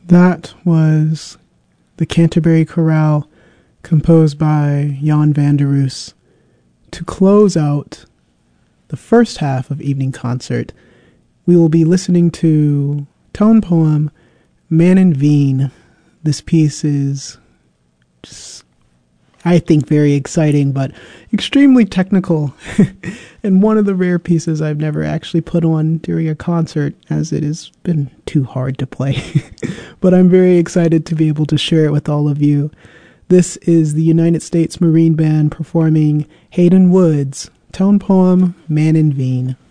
That was the Canterbury Chorale, composed by Jan van der Roos. To close out the first half of Evening Concert, we will be listening to tone poem Man in Veen. This piece is just, I think, very exciting, but extremely technical, and one of the rare pieces I've never actually put on during a concert, as it has been too hard to play. But I'm very excited to be able to share it with all of you. This is the United States Marine Band performing Hayden Wood's tone poem, Man in Veen.